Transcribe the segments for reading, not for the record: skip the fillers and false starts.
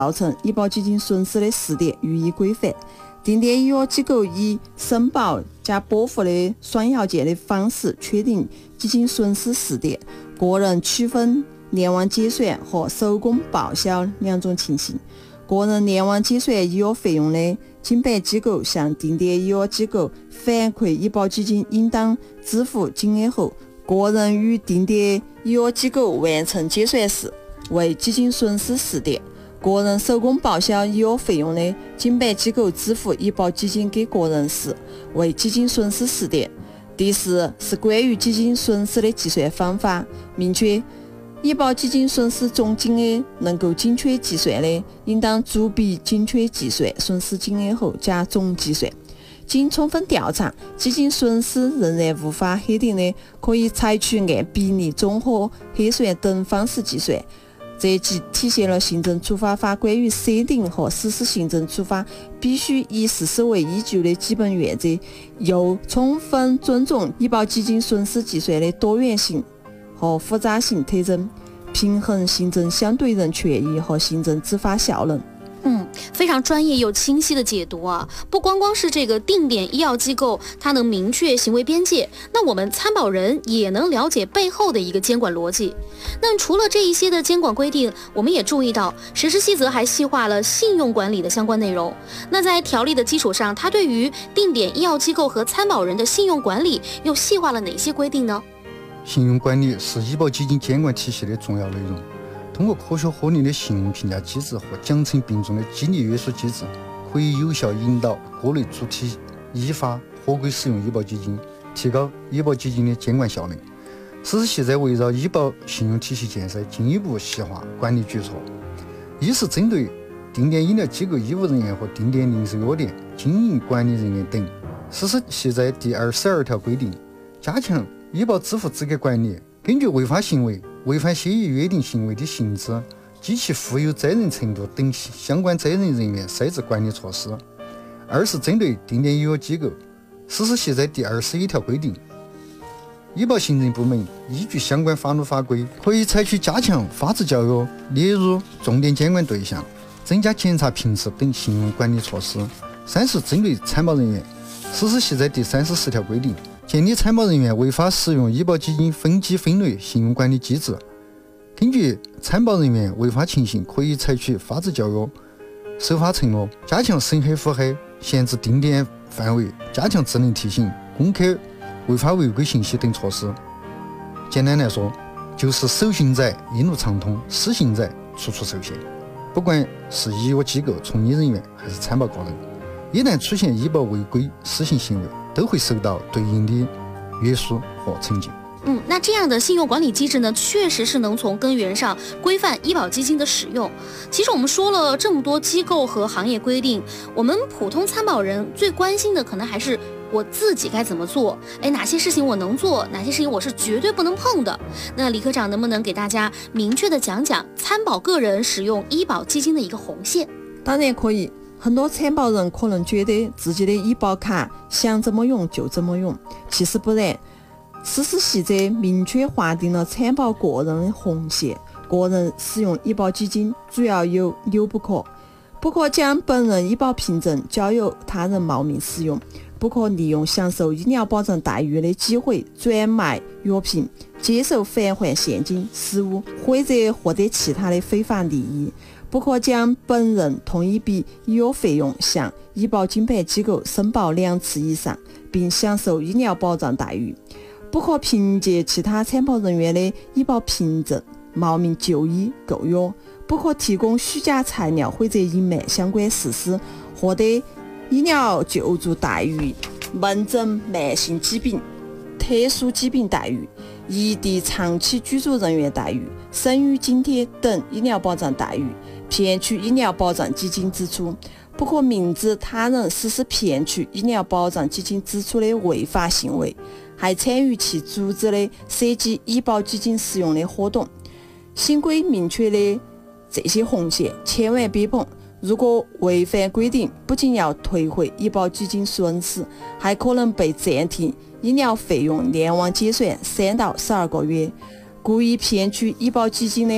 造成医保基金损失的事点予以规范。定点医药机构以申报加拨付的双要件的方式确定基金损失事点，个人区分联网结算和手工报销两种情形。个人联网结算医药费用的，经办机构向定点医药机构反馈医保基金应当支付金额后，个人与定点医药机构完成结算时，为基金损失事点。个人手工报销医药费用的，经办机构支付医保基金给个人时，为基金损失事点。第四是关于基金损失的计算方法，明确医保基金损失总金额能够精确计算的，应当逐笔精确计算损失金额后加总计算。经充分调查，基金损失仍然无法核定的，可以采取按比例、综合核算等方式计算。这即体现了行政处罚法关于设定和实施行政处罚必须以事实为依据的基本原则，又充分尊重医保基金损失计算的多元性和复杂性特征，平衡行政相对人权益和行政执法效能。 非常专业又清晰的解读啊！不光光是这个定点医药机构，它能明确行为边界，那我们参保人也能了解背后的一个监管逻辑。那除了这一些的监管规定，我们也注意到实施细则还细化了信用管理的相关内容。那在条例的基础上，它对于定点医药机构和参保人的信用管理又细化了哪些规定呢？ 信用管理是医保基金监管体系的重要内容。通过科学合理的信用评价机制和奖惩并重的激励约束机制，可以有效引导各类主体依法合规使用医保基金，提高医保基金的监管效能。实施细则围绕医保信用体系建设进一步细化管理举措。一是针对定点医疗机构医务人员和定点零售药店经营管理人员等，实施细则第22条规定，加强医保支付资格管理，根据违法行为、违反协议约定行为的性质及其负有责任程度等相关责任人员设置管理措施。二是针对定点医药机构，实施细则第21条规定，医保行政部门依据相关法律法规，可以采取加强法治教育列入重点监管对象，增加检查频次等信用管理措施。三是针对参保人员，实施细则第34条规定，建立参保人员违法使用医保基金分级分类信用管理机制。根据参保人员违法情形，可以采取法治教育、守法承诺、加强审核复核、限制定点范围、加强智能提醒、公开违法违规信息等措施。简单来说，就是守信者一路畅通，失信者处处受限。不管是医药机构从业人员还是参保个人，一旦出现医保违规失信行为，都会受到对应的约束和惩戒。 那这样的信用管理机制呢，确实是能从根源上规范医保基金的使用。其实我们说了这么多机构和行业规定，我们普通参保人最关心的可能还是我自己该怎么做，哪些事情我能做，哪些事情我是绝对不能碰的。那李科长能不能给大家明确的讲讲参保个人使用医保基金的一个红线？ 当然可以。很多参保人可能觉得自己的医保卡想怎么用就怎么用，其实不然。实施细则明确划定了参保个人的红线，个人使用医保基金主要有6不可：不可将本人医保凭证交由他人冒名使用，不可利用享受医疗保障待遇的机会转卖药品、接受返还现金、实物或者获得其他的非法利益，不可将本人同一笔医药费用向医保经办机构申报2次以上，并享受医疗保障待遇，不可凭借其他参保人员的医保凭证冒名就医购药，不可提供虚假材料或者隐瞒相关事实，获得医疗救助待遇、门诊慢性疾病、特殊疾病待遇、异地长期居住人员待遇、生育津贴等医疗保障待遇，骗取医疗保障基金支出，不可明知他人实施骗取医疗保障基金支出的违法行为，还参与其组织的涉及医保基金使用的活动。新规明确的这些红线千万别碰，如果违反规定，不仅要退回医保基金损失，还可能被暂停医疗费用联网结算3到12个月。故意骗取医保基金的，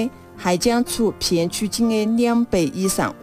还将出骗取金额2倍以上